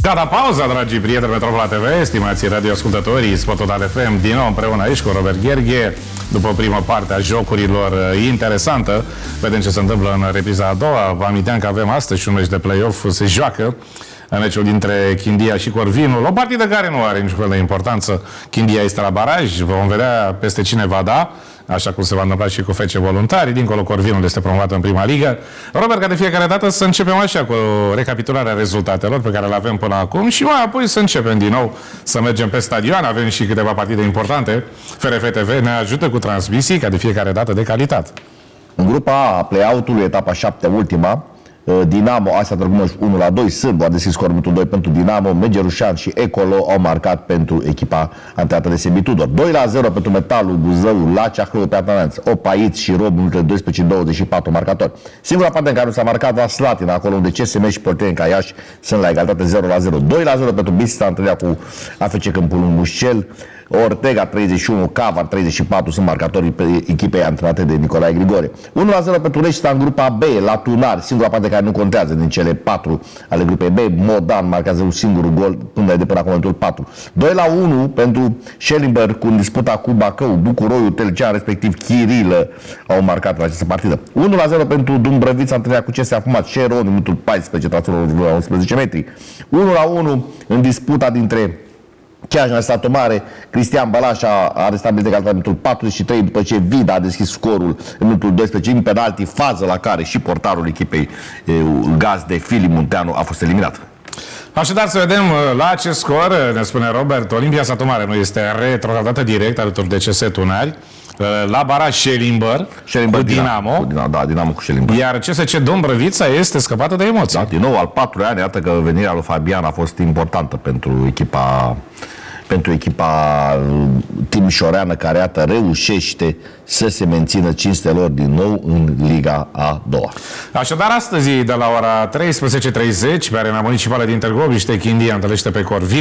Gata pauza, dragii prieteni Metropola TV, estimații radioascultătorii, Sport Total FM, din nou împreună aici cu Robert Gherghe, după prima parte a jocurilor interesantă. Vedem ce se întâmplă în repriza a doua. Vă aminteam că avem astăzi și un meci de play-off, se joacă în meciul dintre Chindia și Corvinul, o partidă care nu are niciun fel de importanță. Chindia este la baraj, vom vedea peste cine va da, așa cum se va întâmpla și cu FC Voluntari. Dincolo, Corvinul este promovat în prima ligă. Robert, ca de fiecare dată să începem așa cu recapitularea rezultatelor pe care le avem până acum și mai apoi să începem din nou să mergem pe stadion. Avem și câteva partide importante. FRF TV ne ajută cu transmisii, ca de fiecare dată, de calitate. În grupa A, play-out-ului, etapa 7, ultima, Dinamo, Asia Târgu 1-2, Sârbu a deschis scorul 2 pentru Dinamo, Megerușan și Ecolo au marcat pentru echipa antrenată de Sebi Tudor. 2-0 pentru Metalul Buzău, la Ceahlău pe Atananț, Opait și Rob în 12-24 marcatori. Singura parte în care nu s-a marcat la Slatina, acolo unde CSM și Politehnica Iași sunt la egalitate 0-0. 2-0 pentru Bista, întâlnirea cu AFC Câmpul Mușcel. Ortega 31, Cavar 34 sunt marcatorii pe echipei antrenate de Nicolae Grigore. 1-0 pentru Reșta în grupa B, la Tunari, singura parte care nu contează din cele 4 ale grupei B. Modan marchează un singur gol până acum momentul 4. 2-1 pentru Schellenberg cu disputa cu Bacău, Bucuroiu, Telcean, respectiv Chirilă au marcat la această partidă. 1-0 pentru Dumbrăvița, întâlnirea cu CS Afumat, Șeron, minutul 14, transferul la 11 metri. 1-1 în disputa dintre Chiajna și Satu Mare, Cristian Balașa a restabilit egalitate în minutul 43 după ce Vida a deschis scorul în minutul 12 în penalti, fază la care și portarul echipei gazde, Fili Munteanu, a fost eliminat. Așadar, să vedem la acest scor, ne spune Robert, Olimpia Satu Mare nu este retrogradată direct alături de CS Tunari. La baraj Schellenberg cu Dinamo. Dinamo cu Schellenberg. Iar CSC Dumbrăvița este scăpată de emoții. Da, din nou, al 4-lea an, iată că venirea lui Fabian a fost importantă pentru echipa timișoreană, care iată reușește să se mențină cinstelor din nou în Liga a doua. Așadar, astăzi, de la ora 13:30, pe arena municipală din Târgoviște, Chindia întâlnește pe Corvin.